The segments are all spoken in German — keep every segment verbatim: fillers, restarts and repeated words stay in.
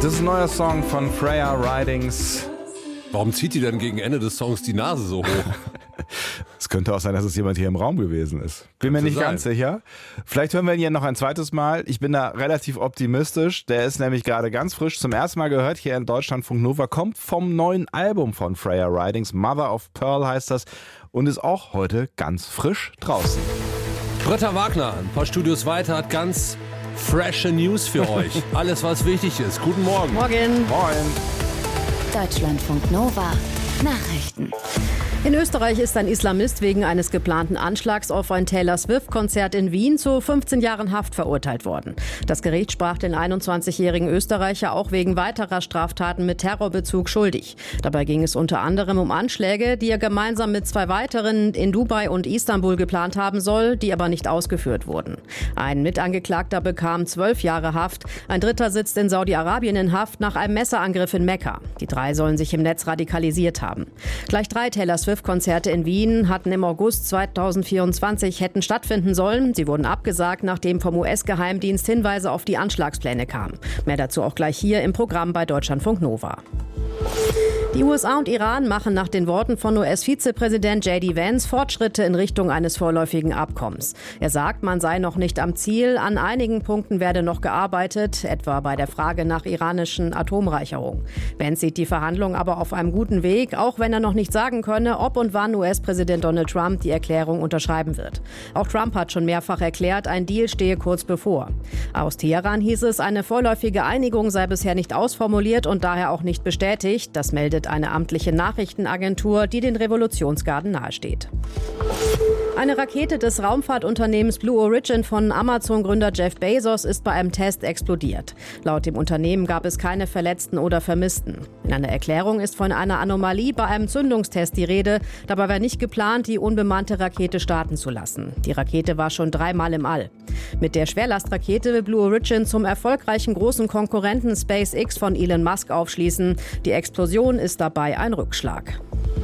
Das ist ein neuer Song von Freya Ridings. Warum zieht die denn gegen Ende des Songs die Nase so hoch? Es könnte auch sein, dass es jemand hier im Raum gewesen ist. Bin mir nicht ganz sicher. Vielleicht hören wir ihn ja noch ein zweites Mal. Ich bin da relativ optimistisch. Der ist nämlich gerade ganz frisch zum ersten Mal gehört hier in Deutschlandfunk Nova. Kommt vom neuen Album von Freya Ridings. Mother of Pearl heißt das. Und ist auch heute ganz frisch draußen. Britta Wagner, ein paar Studios weiter, hat ganz frische News für euch. Alles, was wichtig ist. Guten Morgen. Morgen. Moin. Deutschlandfunk Nova. Nachrichten. In Österreich ist ein Islamist wegen eines geplanten Anschlags auf ein Taylor Swift-Konzert in Wien zu fünfzehn Jahren Haft verurteilt worden. Das Gericht sprach den einundzwanzigjährigen Österreicher auch wegen weiterer Straftaten mit Terrorbezug schuldig. Dabei ging es unter anderem um Anschläge, die er gemeinsam mit zwei weiteren in Dubai und Istanbul geplant haben soll, die aber nicht ausgeführt wurden. Ein Mitangeklagter bekam zwölf Jahre Haft. Ein dritter sitzt in Saudi-Arabien in Haft nach einem Messerangriff in Mekka. Die drei sollen sich im Netz radikalisiert haben. Gleich drei Taylor Swift Konzerte in Wien hatten im August zweitausendvierundzwanzig hätten stattfinden sollen. Sie wurden abgesagt, nachdem vom U S-Geheimdienst Hinweise auf die Anschlagspläne kamen. Mehr dazu auch gleich hier im Programm bei Deutschlandfunk Nova. Die U S A und Iran machen nach den Worten von U S-Vizepräsident J D Vance Fortschritte in Richtung eines vorläufigen Abkommens. Er sagt, man sei noch nicht am Ziel. An einigen Punkten werde noch gearbeitet, etwa bei der Frage nach iranischen Atomreicherung. Vance sieht die Verhandlungen aber auf einem guten Weg, auch wenn er noch nicht sagen könne, ob und wann U S-Präsident Donald Trump die Erklärung unterschreiben wird. Auch Trump hat schon mehrfach erklärt, ein Deal stehe kurz bevor. Aus Teheran hieß es, eine vorläufige Einigung sei bisher nicht ausformuliert und daher auch nicht bestätigt. Das meldet eine amtliche Nachrichtenagentur, die den Revolutionsgarden nahesteht. Eine Rakete des Raumfahrtunternehmens Blue Origin von Amazon-Gründer Jeff Bezos ist bei einem Test explodiert. Laut dem Unternehmen gab es keine Verletzten oder Vermissten. In einer Erklärung ist von einer Anomalie bei einem Zündungstest die Rede. Dabei war nicht geplant, die unbemannte Rakete starten zu lassen. Die Rakete war schon dreimal im All. Mit der Schwerlastrakete will Blue Origin zum erfolgreichen großen Konkurrenten SpaceX von Elon Musk aufschließen. Die Explosion ist dabei ein Rückschlag.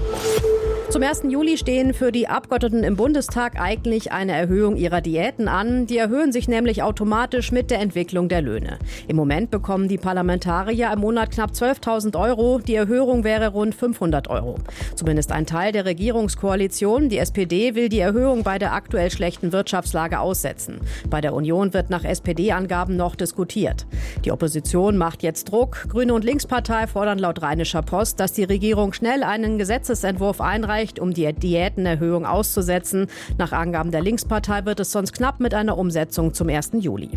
Zum ersten Juli stehen für die Abgeordneten im Bundestag eigentlich eine Erhöhung ihrer Diäten an. Die erhöhen sich nämlich automatisch mit der Entwicklung der Löhne. Im Moment bekommen die Parlamentarier im Monat knapp zwölftausend Euro. Die Erhöhung wäre rund fünfhundert Euro. Zumindest ein Teil der Regierungskoalition, die S P D, will die Erhöhung bei der aktuell schlechten Wirtschaftslage aussetzen. Bei der Union wird nach S P D-Angaben noch diskutiert. Die Opposition macht jetzt Druck. Grüne und Linkspartei fordern laut Rheinischer Post, dass die Regierung schnell einen Gesetzesentwurf einreicht, um die Diätenerhöhung auszusetzen. Nach Angaben der Linkspartei wird es sonst knapp mit einer Umsetzung zum ersten Juli.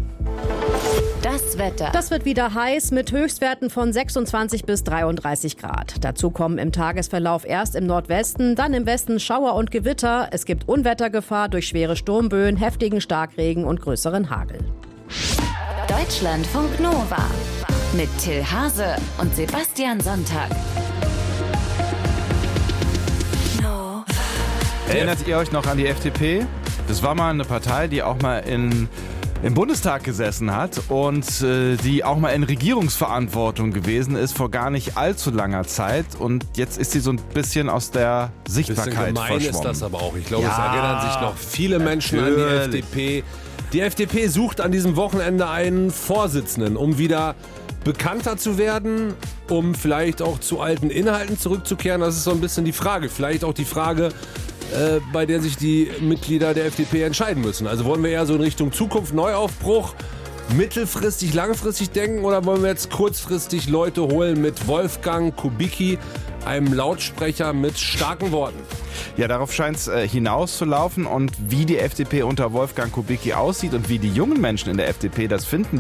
Das Wetter. Das wird wieder heiß mit Höchstwerten von sechsundzwanzig bis dreiunddreißig Grad. Dazu kommen im Tagesverlauf erst im Nordwesten, dann im Westen Schauer und Gewitter. Es gibt Unwettergefahr durch schwere Sturmböen, heftigen Starkregen und größeren Hagel. Deutschlandfunk Nova mit Till Hase und Sebastian Sonntag. Erinnert ihr euch noch an die F D P? Das war mal eine Partei, die auch mal in, im Bundestag gesessen hat und äh, die auch mal in Regierungsverantwortung gewesen ist vor gar nicht allzu langer Zeit. Und jetzt ist sie so ein bisschen aus der Sichtbarkeit bisschen gemein verschwommen. ist das aber auch. Ich glaube, Ja, es erinnern sich noch viele Menschen natürlich. an die F D P. Die F D P sucht an diesem Wochenende einen Vorsitzenden, um wieder bekannter zu werden, um vielleicht auch zu alten Inhalten zurückzukehren. Das ist so ein bisschen die Frage. Vielleicht auch die Frage, äh, bei der sich die Mitglieder der F D P entscheiden müssen. Also wollen wir eher so in Richtung Zukunft, Neuaufbruch, mittelfristig, langfristig denken oder wollen wir jetzt kurzfristig Leute holen mit Wolfgang Kubicki, einem Lautsprecher mit starken Worten? Ja, darauf scheint es äh, hinauszulaufen. Und wie die F D P unter Wolfgang Kubicki aussieht und wie die jungen Menschen in der F D P das finden,